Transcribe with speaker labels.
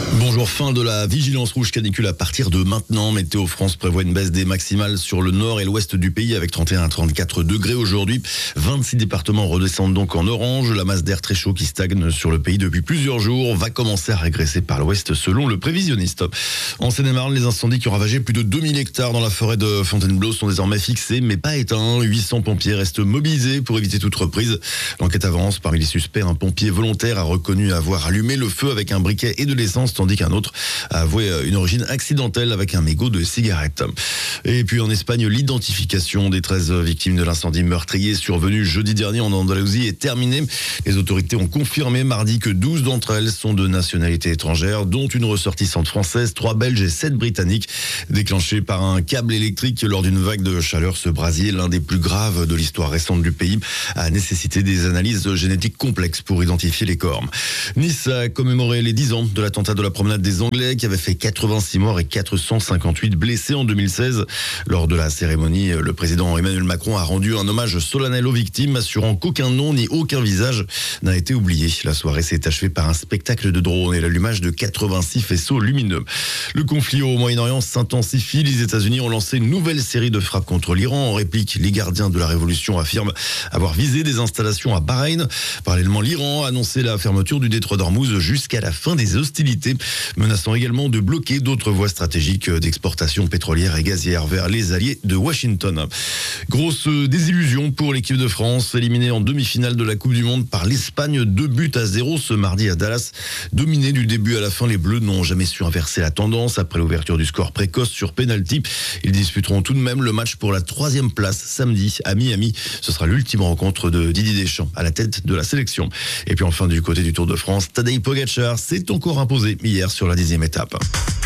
Speaker 1: Bonjour, fin de la vigilance rouge canicule à partir de maintenant. Météo France prévoit une baisse des maximales sur le nord et l'ouest du pays avec 31 à 34 degrés aujourd'hui. 26 départements redescendent donc en orange. La masse d'air très chaud qui stagne sur le pays depuis plusieurs jours va commencer à régresser par l'ouest selon le prévisionniste. En Seine-et-Marne, les incendies qui ont ravagé plus de 2000 hectares dans la forêt de Fontainebleau sont désormais fixés mais pas éteints. 800 pompiers restent mobilisés pour éviter toute reprise. L'enquête avance. Parmi les suspects, un pompier volontaire a reconnu avoir allumé le feu avec un briquet et de l'essence, tandis qu'un autre a avoué une origine accidentelle avec un mégot de cigarette. Et puis en Espagne, l'identification des 13 victimes de l'incendie meurtrier survenu jeudi dernier en Andalousie est terminée. Les autorités ont confirmé mardi que 12 d'entre elles sont de nationalité étrangère, dont une ressortissante française, 3 Belges et 7 Britanniques. Déclenché par un câble électrique lors d'une vague de chaleur, ce brasier, l'un des plus graves de l'histoire récente du pays, a nécessité des analyses génétiques complexes pour identifier les corps. Nice a commémoré les 10 ans de l'attentat de la promenade des Anglais qui avait fait 86 morts et 458 blessés en 2016. Lors de la cérémonie, le président Emmanuel Macron a rendu un hommage solennel aux victimes, assurant qu'aucun nom ni aucun visage n'a été oublié. La soirée s'est achevée par un spectacle de drones et l'allumage de 86 faisceaux lumineux. Le conflit au Moyen-Orient s'intensifie. Les États-Unis ont lancé une nouvelle série de frappes contre l'Iran. En réplique, les gardiens de la révolution affirment avoir visé des installations à Bahreïn. Parallèlement, l'Iran a annoncé la fermeture du détroit d'Ormuz jusqu'à la fin des hostilités, menaçant également de bloquer d'autres voies stratégiques d'exportation pétrolière et gazière vers les alliés de Washington. Grosse désillusion pour l'équipe de France, éliminée en demi-finale de la Coupe du Monde par l'Espagne, 2-0 ce mardi à Dallas. Dominés du début à la fin, les Bleus n'ont jamais su inverser la tendance après l'ouverture du score précoce sur penalty. Ils disputeront tout de même le match pour la 3e place samedi à Miami. Ce sera l'ultime rencontre de Didier Deschamps à la tête de la sélection. Et puis enfin, du côté du Tour de France, Tadej Pogačar s'est encore imposé hier sur la 10e étape.